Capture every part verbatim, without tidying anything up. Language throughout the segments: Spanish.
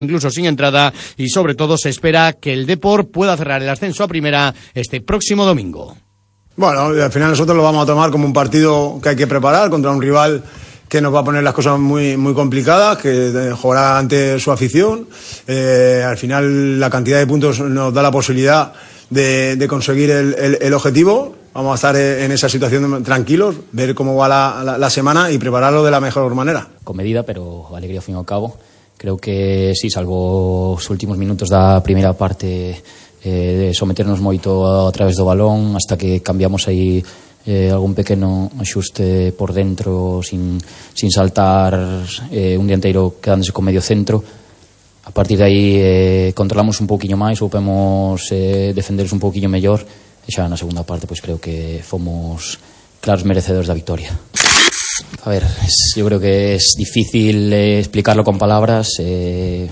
incluso sin entrada, y sobre todo se espera que el Depor pueda cerrar el ascenso a primera este próximo domingo. Bueno, al final nosotros lo vamos a tomar como un partido que hay que preparar contra un rival que nos va a poner las cosas muy, muy complicadas, que jugará ante su afición. Eh, al final la cantidad de puntos nos da la posibilidad de, de conseguir el, el, el objetivo. Vamos a estar en esa situación tranquilos, ver cómo va la, la, la semana y prepararlo de la mejor manera. Con medida, pero alegría ao fin e ao cabo. Creo que sí, salvo os últimos minutos da primeira parte, eh, de someternos moito a través do balón hasta que cambiamos aí eh, algún pequeno axuste por dentro sin, sin saltar eh, un dianteiro quedándose con medio centro. A partir de aí eh, controlamos un pouquiño máis, soupemos eh, defenderos un pouquiño mellor e xa na segunda parte pois creo que fomos claros merecedores da victoria. A ver, es, yo creo que es difícil eh, explicarlo con palabras. Eh,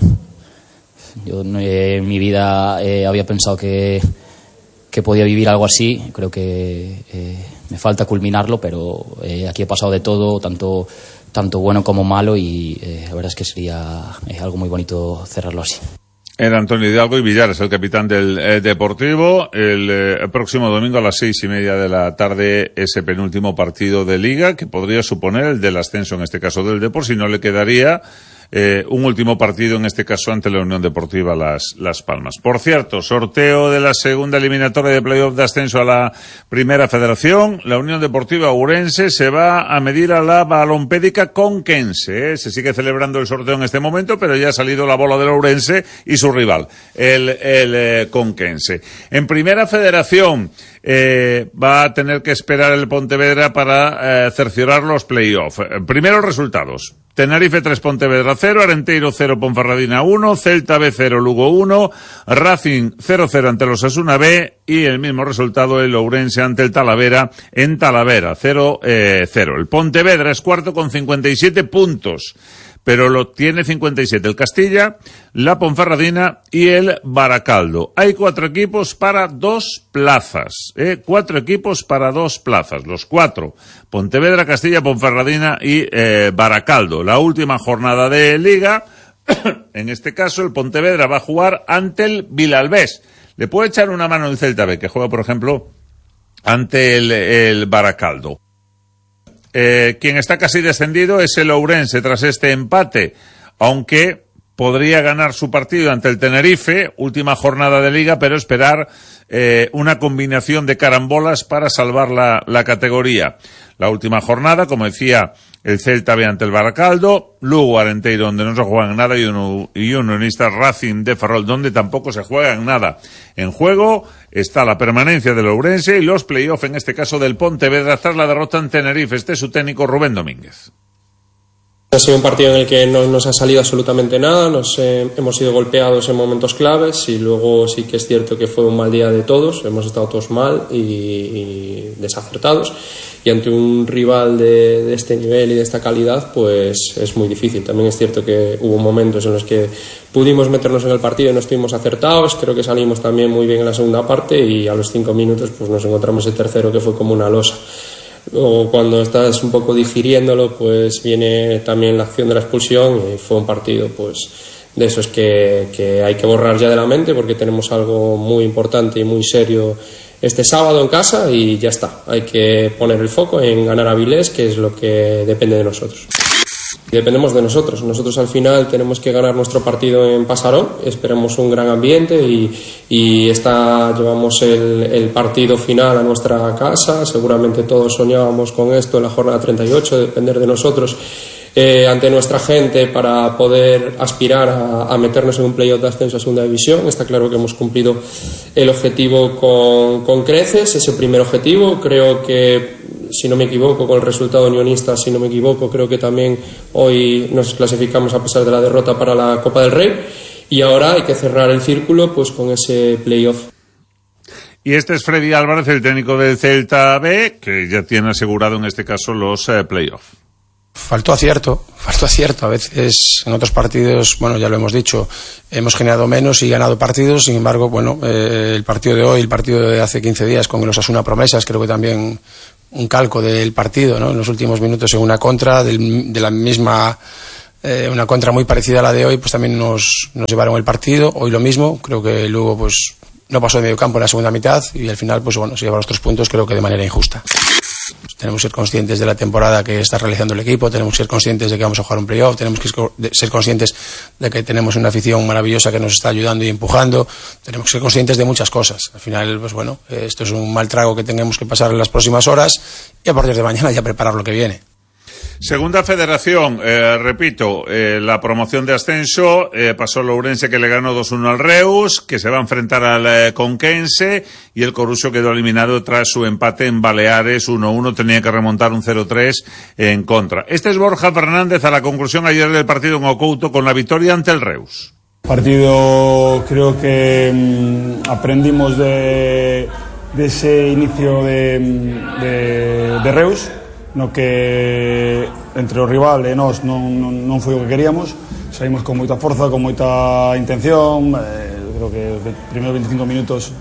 yo eh, en mi vida eh, había pensado que, que podía vivir algo así. Creo que eh, me falta culminarlo, pero eh, aquí he pasado de todo, tanto, tanto bueno como malo, y eh, la verdad es que sería eh, algo muy bonito cerrarlo así. Era Antonio Hidalgo y Villares, el capitán del eh, Deportivo. El eh, próximo domingo a las seis y media de la tarde, ese penúltimo partido de Liga, que podría suponer el del ascenso, en este caso del Depor, si no le quedaría eh, un último partido, en este caso ante la Unión Deportiva Las, Las Palmas. Por cierto, sorteo de la segunda eliminatoria de playoff de ascenso a la Primera Federación. La Unión Deportiva Ourense se va a medir a la Balompédica Conquense. ¿eh? Se sigue celebrando el sorteo en este momento, pero ya ha salido la bola del Ourense y su rival, el, el eh, Conquense. En Primera Federación eh, va a tener que esperar el Pontevedra para eh, cerciorar los playoffs. Primero resultados. Tenerife tres, Pontevedra cero, Arenteiro cero, Ponferradina uno, Celta B cero, Lugo uno, Racing cero cero ante los Osasuna B, y el mismo resultado el Ourense ante el Talavera en Talavera, cero cero. El Pontevedra es cuarto con cincuenta y siete puntos, pero lo tiene cincuenta y siete el Castilla, la Ponferradina y el Baracaldo. Hay cuatro equipos para dos plazas, ¿eh? Cuatro equipos para dos plazas, los cuatro: Pontevedra, Castilla, Ponferradina y eh, Baracaldo. La última jornada de Liga, en este caso el Pontevedra va a jugar ante el Vilalbés. Le puede echar una mano el Celta B, que juega, por ejemplo, ante el, el Baracaldo. Eh, quien está casi descendido es el Ourense tras este empate, aunque podría ganar su partido ante el Tenerife, última jornada de Liga, pero esperar eh, una combinación de carambolas para salvar la, la categoría. La última jornada, como decía, el Celta B ante el Baracaldo, Lugo, Arenteiro, donde no se juegan nada, y un, y un Unionista Racing de Ferrol, donde tampoco se juegan nada. En juego está la permanencia del Ourense y los play-off, en este caso del Pontevedra, tras la derrota en Tenerife. Este es su técnico, Rubén Domínguez. Ha sido un partido en el que no nos ha salido absolutamente nada, nos eh, hemos sido golpeados en momentos claves, y luego sí que es cierto que fue un mal día de todos, hemos estado todos mal y, y desacertados, y ante un rival de, de este nivel y de esta calidad pues es muy difícil. También es cierto que hubo momentos en los que pudimos meternos en el partido y no estuvimos acertados, creo que salimos también muy bien en la segunda parte, y a los cinco minutos pues nos encontramos el tercero, que fue como una losa. O cuando estás un poco digiriéndolo, pues viene también la acción de la expulsión, y fue un partido pues de esos que, que hay que borrar ya de la mente, porque tenemos algo muy importante y muy serio este sábado en casa, y ya está. Hay que poner el foco en ganar a Vilés, que es lo que depende de nosotros. Dependemos de nosotros. Nosotros al final tenemos que ganar nuestro partido en Pasarón. Esperemos un gran ambiente, y, y está, llevamos el, el partido final a nuestra casa. Seguramente todos soñábamos con esto en la jornada treinta y ocho, depender de nosotros eh, ante nuestra gente para poder aspirar a, a meternos en un playoff de ascenso a segunda división. Está claro que hemos cumplido el objetivo con, con creces, ese primer objetivo. Creo que, si no me equivoco, con el resultado unionista, si no me equivoco, creo que también hoy nos clasificamos a pesar de la derrota para la Copa del Rey, y ahora hay que cerrar el círculo pues con ese playoff. Y este es Freddy Álvarez, el técnico del Celta B, que ya tiene asegurado en este caso los eh, playoffs. Faltó acierto, faltó acierto. A veces en otros partidos, bueno, ya lo hemos dicho, hemos generado menos y ganado partidos. Sin embargo, bueno, eh, el partido de hoy, el partido de hace quince días con el Osasuna Promesas, creo que también un calco del partido, ¿no? En los últimos minutos en una contra del, de la misma eh, una contra muy parecida a la de hoy, pues también nos, nos llevaron el partido. Hoy lo mismo, creo que Lugo pues no pasó de medio campo en la segunda mitad y al final pues bueno, se lleva los tres puntos, creo que de manera injusta. Tenemos que ser conscientes de la temporada que está realizando el equipo, tenemos que ser conscientes de que vamos a jugar un playoff, tenemos que ser conscientes de que tenemos una afición maravillosa que nos está ayudando y empujando, tenemos que ser conscientes de muchas cosas. Al final, pues bueno, esto es un mal trago que tenemos que pasar en las próximas horas y a partir de mañana ya preparar lo que viene. Segunda Federación, eh, repito, eh, la promoción de ascenso, eh, pasó el Ourense que le ganó dos uno al Reus, que se va a enfrentar al eh, Conquense, y el Coruso quedó eliminado tras su empate en Baleares uno uno, tenía que remontar un cero tres en contra. Este es Borja Fernández a la conclusión ayer del partido en Ocouto con la victoria ante el Reus. Partido, creo que mmm, aprendimos de, de ese inicio de, de, de Reus, no que entre os rivales nós non, non, non foi o que queríamos, saímos con moita forza, con moita intención, eh, creo que os primeiros veinticinco minutos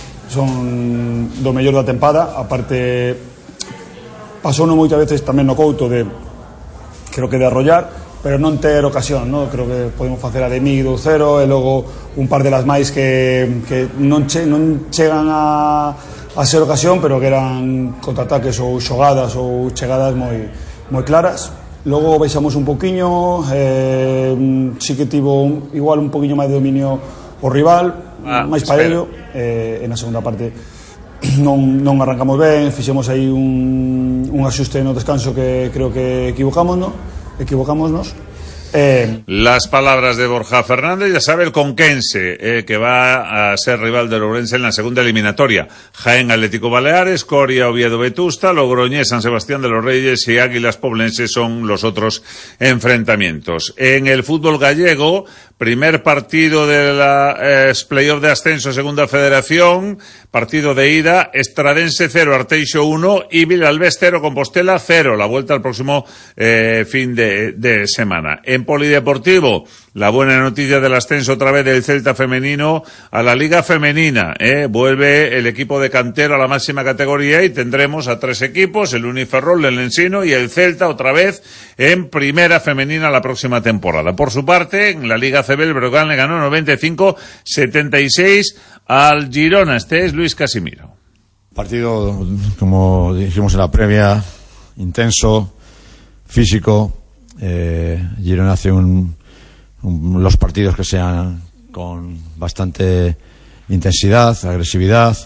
son do mellor da tempada, aparte pasounos moitas veces tamén no Couto de, creo que de arrollar, pero non ter ocasión, no? Creo que podemos facer a de mí do cero e logo un par de las máis que, que non, che, non chegan a a ser ocasión, pero que eran contraataques ou xogadas ou chegadas moi moi claras. Logo baixamos un poquinho, eh, sí que tivo un, igual un poquinho máis de dominio o rival, ah, máis parello, eh, en a segunda parte non, non arrancamos ben, fixemos aí un, un axuste no descanso que creo que equivocámonos, equivocámonos. Eh... Las palabras de Borja Fernández, ya sabe, el Conquense, eh, que va a ser rival del Ourense en la segunda eliminatoria. Jaén Atlético Baleares, Coria Oviedo Vetusta, Logroñés San Sebastián de los Reyes y Águilas Poblense son los otros enfrentamientos. En el fútbol gallego, primer partido de la eh, playoff de ascenso segunda federación, partido de ida, Estradense cero, Arteixo uno y Vilalbés cero, Compostela cero, la vuelta al próximo eh, fin de, de semana. En polideportivo, la buena noticia del ascenso otra vez del Celta femenino a la Liga Femenina, ¿eh? Vuelve el equipo de cantera a la máxima categoría y tendremos a tres equipos, el Uniferrol, el Ensino y el Celta otra vez en primera femenina la próxima temporada. Por su parte, en la Liga C B el Breogán le ganó noventa y cinco setenta y seis al Girona. Este es Luis Casimiro. Partido, como dijimos en la previa, intenso, físico. Eh, Girona hace un, un, los partidos que sean con bastante intensidad, agresividad,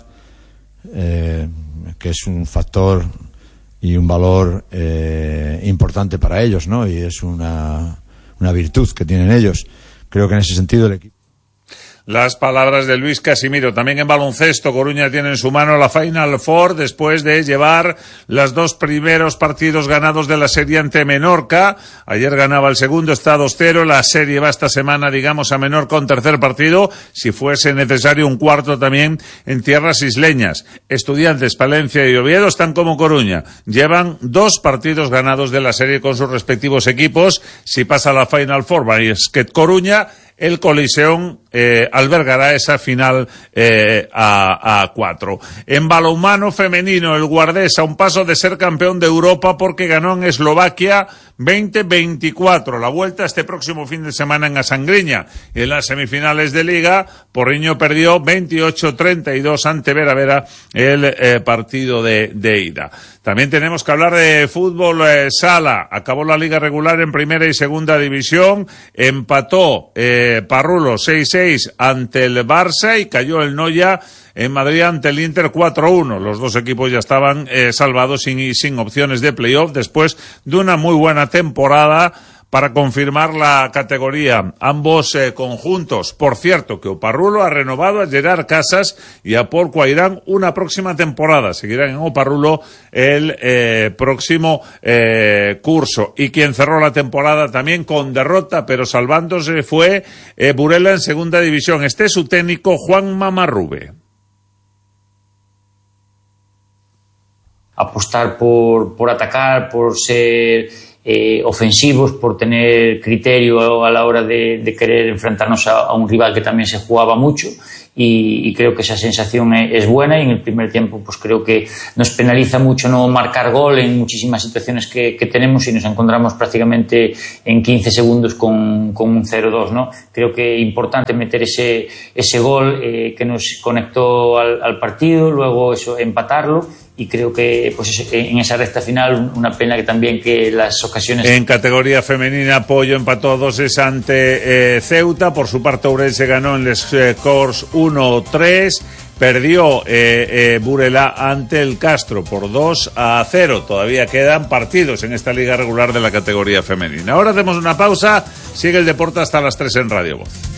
eh, que es un factor y un valor eh, importante para ellos, ¿no? Y es una, una virtud que tienen ellos. Creo que en ese sentido el equipo. Las palabras de Luis Casimiro. También en baloncesto, Coruña tiene en su mano la Final Four después de llevar los dos primeros partidos ganados de la serie ante Menorca. Ayer ganaba el segundo, está dos cero. La serie va esta semana, digamos, a Menorca un tercer partido, si fuese necesario un cuarto también en tierras isleñas. Estudiantes, Palencia y Oviedo están como Coruña. Llevan dos partidos ganados de la serie con sus respectivos equipos. Si pasa la Final Four, Basket Coruña, el Coliseum eh, albergará esa final eh, a, a cuatro. En balonmano femenino, el Guardés a un paso de ser campeón de Europa porque ganó en Eslovaquia veinte veinticuatro. La vuelta este próximo fin de semana en Asangriña. En las semifinales de Liga, Porriño perdió veintiocho treinta y dos ante Vera Vera el eh, partido de, de ida. También tenemos que hablar de fútbol eh, sala. Acabó la liga regular en primera y segunda división. Empató eh, Parrulo seis seis ante el Barça y cayó el Noya en Madrid ante el Inter cuatro uno. Los dos equipos ya estaban eh, salvados sin, sin opciones de playoff después de una muy buena temporada para confirmar la categoría. Ambos eh, conjuntos. Por cierto, que Oparrulo ha renovado a Gerard Casas y a Paul Cuairán una próxima temporada. Seguirán en Oparrulo el eh, próximo eh, curso. Y quien cerró la temporada también con derrota, pero salvándose, fue eh, Burela en segunda división. Este es su técnico, Juan Mamarrube. Apostar por, por atacar, por ser eh, ofensivos, por tener criterio a la hora de, de querer enfrentarnos a, a un rival que también se jugaba mucho y, y creo que esa sensación es, es buena, y en el primer tiempo pues creo que nos penaliza mucho no marcar gol en muchísimas situaciones que, que tenemos, y nos encontramos prácticamente en quince segundos con, con un cero dos, ¿no? Creo que es importante meter ese, ese gol eh, que nos conectó al, al partido, luego eso, empatarlo, y creo que pues en esa recta final una pena que también que las ocasiones... En categoría femenina, Pollo empató a dos ante eh, Ceuta. Por su parte, Ourense ganó en Les Corts uno tres. Perdió eh, eh, Burela ante el Castro por dos a cero. Todavía quedan partidos en esta liga regular de la categoría femenina. Ahora hacemos una pausa. Sigue el deporte hasta las tres en Radio Voz.